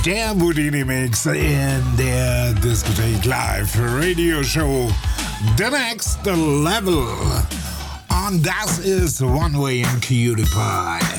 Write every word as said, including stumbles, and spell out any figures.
Der Houdini Mix in der Diskothek Live Radio Show The Next Level. Und das ist One Way in Cutie Pie.